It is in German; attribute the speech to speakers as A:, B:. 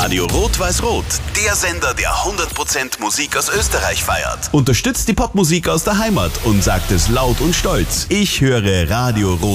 A: Radio Rot-Weiß-Rot, der Sender, der 100% Musik aus Österreich feiert. Unterstützt die Popmusik aus der Heimat und sagt es laut und stolz. Ich höre Radio Rot.